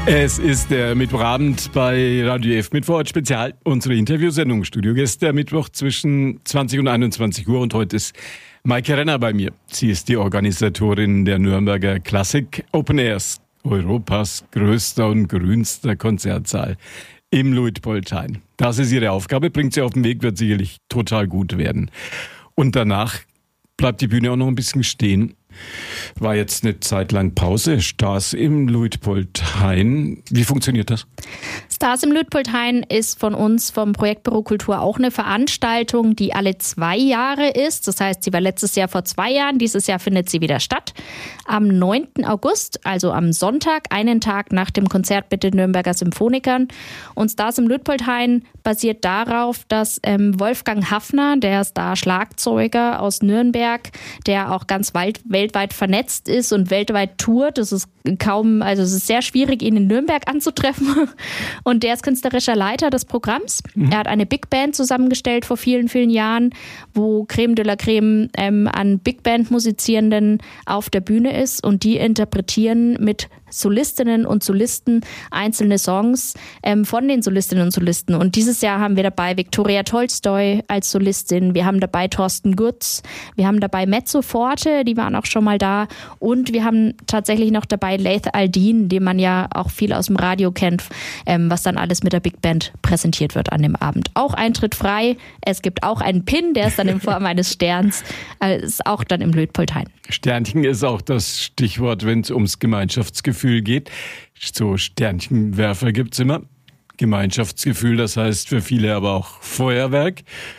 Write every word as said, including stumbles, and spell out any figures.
Es ist der Mittwochabend bei Radio F mit Vorort Spezial, unsere Interviewsendung. Studiogäste der Mittwoch zwischen zwanzig und einundzwanzig Uhr und heute ist Maike Renner bei mir. Sie ist die Organisatorin der Nürnberger Classic Open Airs, Europas größter und grünster Konzertsaal im Luitpoldhain. Das ist ihre Aufgabe, bringt sie auf den Weg, wird sicherlich total gut werden. Und danach bleibt die Bühne auch noch ein bisschen stehen. War jetzt eine Zeit lang Pause. Stars im Luitpoldhain. Wie funktioniert das? Stars im Luitpoldhain ist von uns vom Projektbüro Kultur auch eine Veranstaltung, die alle zwei Jahre ist. Das heißt, sie war letztes Jahr vor zwei Jahren. Dieses Jahr findet sie wieder statt. Am neunten August, also am Sonntag, einen Tag nach dem Konzert mit den Nürnberger Symphonikern. Und Stars im Luitpoldhain basiert darauf, dass ähm, Wolfgang Haffner, der Star-Schlagzeuger aus Nürnberg, der auch ganz weit, weltweit vernetzt ist und weltweit tourt. Das ist kaum, also es ist sehr schwierig, ihn in Nürnberg anzutreffen. Und der ist künstlerischer Leiter des Programms. Mhm. Er hat eine Big Band zusammengestellt vor vielen, vielen Jahren, wo Creme de la Creme ähm, an Big Band Musizierenden auf der Bühne ist und die interpretieren mit Solistinnen und Solisten einzelne Songs ähm, von den Solistinnen und Solisten. Und dieses Jahr haben wir dabei Viktoria Tolstoi als Solistin, wir haben dabei Thorsten Gutz, wir haben dabei Mezzo Forte, die waren auch schon mal da, und wir haben tatsächlich noch dabei Laith Al-Din, den man ja auch viel aus dem Radio kennt, ähm, was dann alles mit der Big Band präsentiert wird an dem Abend. Auch Eintritt frei, es gibt auch einen Pin, der ist dann in Form eines Sterns, äh, ist auch dann im Luitpoldhain. Sternchen ist auch das Stichwort, wenn es ums Gemeinschaftsgefühl geht. So Sternchenwerfer gibt es immer. Gemeinschaftsgefühl, das heißt für viele aber auch Feuerwerk.